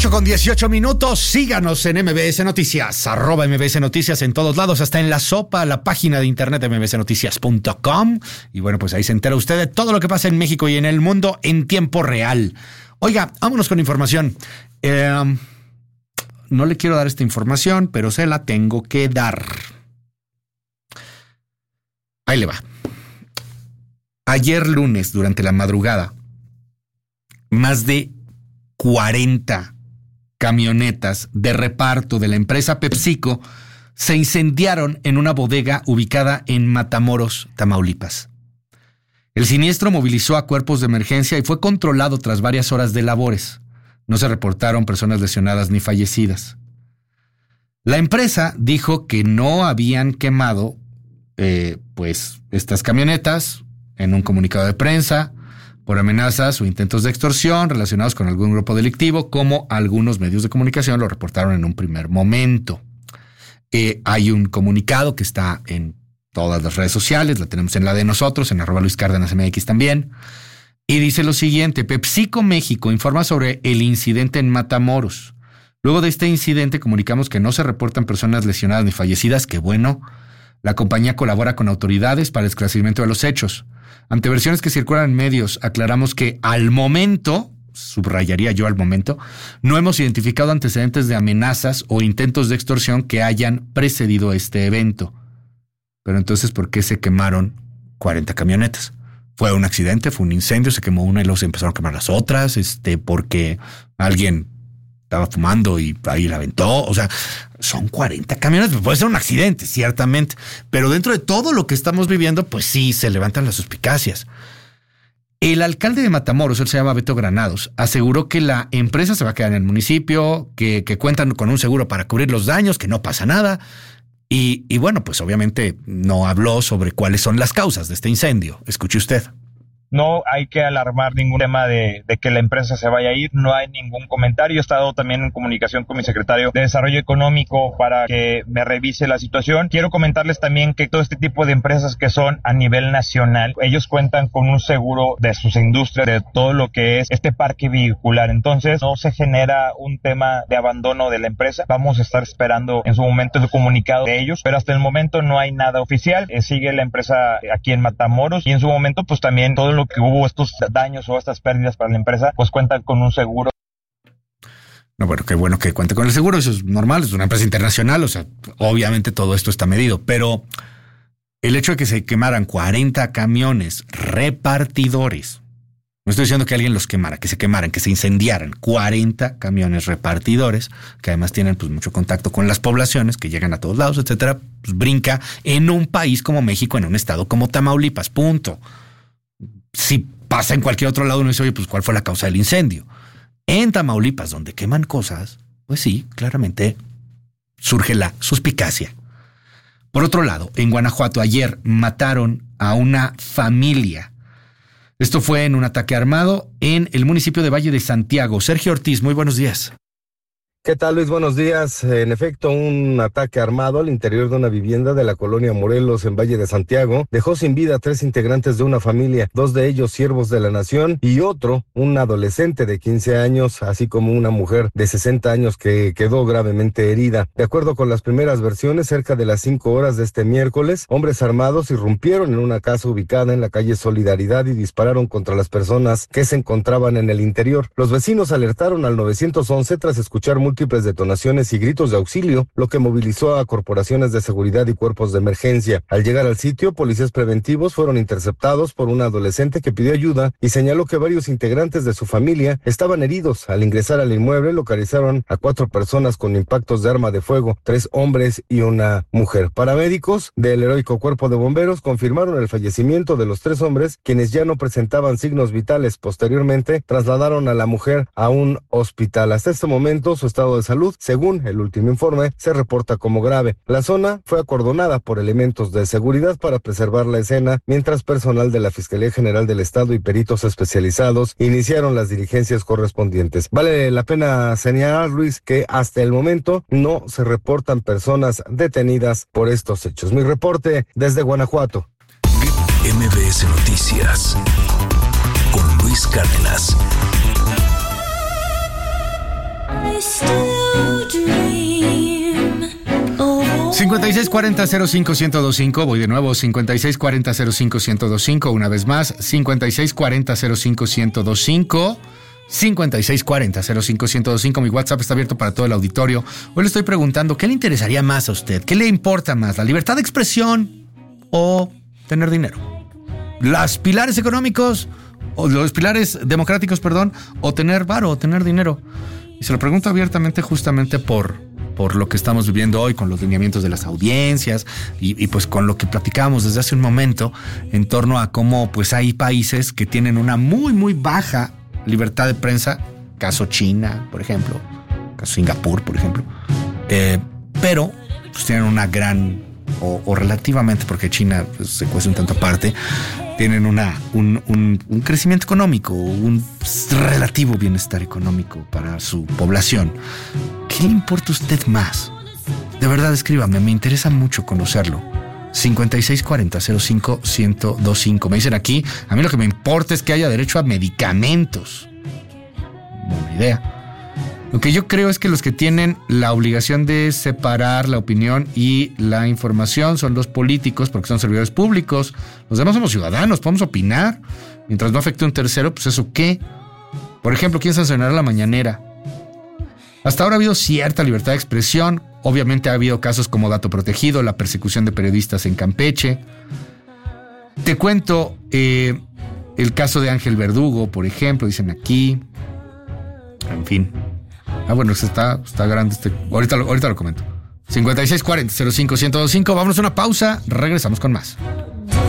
8:18. Síganos en MBS Noticias, @MBS Noticias en todos lados, hasta en la sopa, la página de internet de mbsnoticias.com. Y bueno, pues ahí se entera usted de todo lo que pasa en México y en el mundo en tiempo real. Oiga, vámonos con información. No le quiero dar esta información, pero se la tengo que dar. Ahí le va. Ayer lunes, durante la madrugada, más de 40 camionetas de reparto de la empresa PepsiCo se incendiaron en una bodega ubicada en Matamoros, Tamaulipas. El siniestro movilizó a cuerpos de emergencia y fue controlado tras varias horas de labores. No se reportaron personas lesionadas ni fallecidas. La empresa dijo que no habían quemado estas camionetas en un comunicado de prensa por amenazas o intentos de extorsión relacionados con algún grupo delictivo, como algunos medios de comunicación lo reportaron en un primer momento. Hay un comunicado que está en todas las redes sociales, la tenemos en la de nosotros, en @LuisCárdenasMX también, y dice lo siguiente: PepsiCo México informa sobre el incidente en Matamoros. Luego de este incidente comunicamos que no se reportan personas lesionadas ni fallecidas, que bueno. La compañía colabora con autoridades para el esclarecimiento de los hechos. Ante versiones que circulan en medios, aclaramos que al momento, subrayaría yo al momento, no hemos identificado antecedentes de amenazas o intentos de extorsión que hayan precedido este evento. Pero entonces, ¿por qué se quemaron 40 camionetas? ¿Fue un accidente? ¿Fue un incendio? ¿Se quemó una y luego se empezaron a quemar las otras? ¿Porque alguien estaba fumando y ahí la aventó? O sea, son 40 camiones, puede ser un accidente, ciertamente, pero dentro de todo lo que estamos viviendo, pues sí, se levantan las suspicacias. El alcalde de Matamoros, él se llama Beto Granados, aseguró que la empresa se va a quedar en el municipio, que cuentan con un seguro para cubrir los daños, que no pasa nada, y bueno, pues obviamente no habló sobre cuáles son las causas de este incendio. Escuche usted. No hay que alarmar ningún tema de que la empresa se vaya a ir, no hay ningún comentario. He estado también en comunicación con mi secretario de Desarrollo Económico para que me revise la situación. Quiero comentarles también que todo este tipo de empresas que son a nivel nacional, ellos cuentan con un seguro de sus industrias, de todo lo que es este parque vehicular. Entonces no se genera un tema de abandono de la empresa. Vamos a estar esperando en su momento el comunicado de ellos, pero hasta el momento no hay nada oficial. Sigue la empresa aquí en Matamoros y en su momento pues también todo lo que hubo estos daños o estas pérdidas para la empresa, pues cuentan con un seguro. No, bueno, qué bueno que cuente con el seguro, eso es normal, es una empresa internacional, o sea, obviamente todo esto está medido, pero el hecho de que se quemaran 40 camiones repartidores, no estoy diciendo que alguien los quemara, que se quemaran, que se incendiaran 40 camiones repartidores, que además tienen pues mucho contacto con las poblaciones, que llegan a todos lados, etcétera, pues brinca en un país como México, en un estado como Tamaulipas, punto. Si pasa en cualquier otro lado, uno dice, oye, pues ¿cuál fue la causa del incendio? En Tamaulipas, donde queman cosas, pues sí, claramente surge la suspicacia. Por otro lado, en Guanajuato ayer mataron a una familia. Esto fue en un ataque armado en el municipio de Valle de Santiago. Sergio Ortiz, muy buenos días. ¿Qué tal, Luis? Buenos días. En efecto, un ataque armado al interior de una vivienda de la colonia Morelos en Valle de Santiago dejó sin vida a 3 integrantes de una familia, 2 de ellos siervos de la nación y otro, un adolescente de 15 años, así como una mujer de 60 años que quedó gravemente herida. De acuerdo con las primeras versiones, cerca de las 5 horas de este miércoles, hombres armados irrumpieron en una casa ubicada en la calle Solidaridad y dispararon contra las personas que se encontraban en el interior. Los vecinos alertaron al 911 tras escuchar múltiples detonaciones y gritos de auxilio, lo que movilizó a corporaciones de seguridad y cuerpos de emergencia. Al llegar al sitio, policías preventivos fueron interceptados por un adolescente que pidió ayuda y señaló que varios integrantes de su familia estaban heridos. Al ingresar al inmueble, localizaron a 4 personas con impactos de arma de fuego, 3 hombres y una mujer. Paramédicos del heroico cuerpo de bomberos confirmaron el fallecimiento de los 3 hombres, quienes ya no presentaban signos vitales. Posteriormente, trasladaron a la mujer a un hospital. Hasta este momento, su estado de salud, según el último informe, se reporta como grave. La zona fue acordonada por elementos de seguridad para preservar la escena, mientras personal de la Fiscalía General del Estado y peritos especializados iniciaron las diligencias correspondientes. Vale la pena señalar, Luis, que hasta el momento no se reportan personas detenidas por estos hechos. Mi reporte desde Guanajuato. MBS Noticias con Luis Cárdenas. 5640-05-1025, voy de nuevo, 5640-05-1025, una vez más, 5640-05-1025, 5640-05-1025, mi WhatsApp está abierto para todo el auditorio. Hoy le estoy preguntando, ¿qué le interesaría más a usted? ¿Qué le importa más, la libertad de expresión o tener dinero? ¿Los pilares económicos, o los pilares democráticos, perdón, o tener varo, o tener dinero? Y se lo pregunto abiertamente justamente por lo que estamos viviendo hoy, con los lineamientos de las audiencias y pues con lo que platicábamos desde hace un momento en torno a cómo pues hay países que tienen una muy, muy baja libertad de prensa, caso China, por ejemplo, caso Singapur, por ejemplo, pero pues tienen una gran, o relativamente, porque China pues, se cuece un tanto aparte, tienen un crecimiento económico, un relativo bienestar económico para su población. ¿Qué le importa a usted más? De verdad, escríbame, me interesa mucho conocerlo. 5640-05-1025. Me dicen aquí, a mí lo que me importa es que haya derecho a medicamentos. Buena idea. Lo que yo creo es que los que tienen la obligación de separar la opinión y la información son los políticos, porque son servidores públicos. Los demás somos ciudadanos, podemos opinar. Mientras no afecte a un tercero, pues ¿eso qué? Por ejemplo, ¿quién sancionará la mañanera? Hasta ahora ha habido cierta libertad de expresión. Obviamente ha habido casos como dato protegido, la persecución de periodistas en Campeche. Te cuento el caso de Ángel Verdugo, por ejemplo, dicen aquí. En fin. Bueno, está grande ahorita lo comento. 5640-05-1025. Vámonos a una pausa. Regresamos con más.